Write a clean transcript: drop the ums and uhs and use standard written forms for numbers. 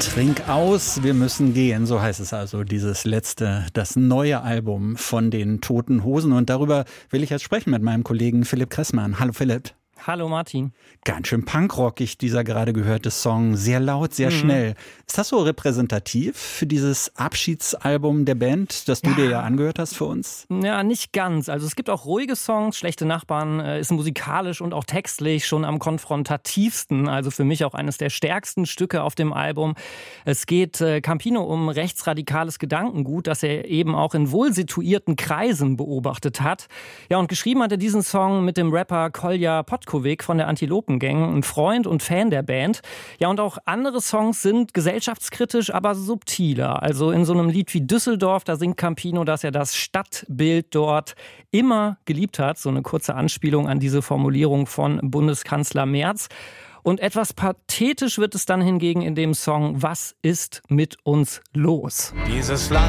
Trink aus, wir müssen gehen. So heißt es also, das neue Album von den Toten Hosen. Und darüber will ich jetzt sprechen mit meinem Kollegen Philipp Kressmann. Hallo Philipp. Hallo Martin. Ganz schön punkrockig, dieser gerade gehörte Song. Sehr laut, sehr schnell. Ist das so repräsentativ für dieses Abschiedsalbum der Band, das du dir ja angehört hast für uns? Ja, nicht ganz. Also es gibt auch ruhige Songs. Schlechte Nachbarn ist musikalisch und auch textlich schon am konfrontativsten. Also für mich auch eines der stärksten Stücke auf dem Album. Es geht Campino um rechtsradikales Gedankengut, das er eben auch in wohlsituierten Kreisen beobachtet hat. Ja, und geschrieben hat er diesen Song mit dem Rapper Kolja Potkovic von der Antilopen-Gang, ein Freund und Fan der Band. Ja, und auch andere Songs sind gesellschaftskritisch, aber subtiler. Also in so einem Lied wie Düsseldorf, da singt Campino, dass er das Stadtbild dort immer geliebt hat. So eine kurze Anspielung an diese Formulierung von Bundeskanzler Merz. Und etwas pathetisch wird es dann hingegen in dem Song Was ist mit uns los? Dieses Land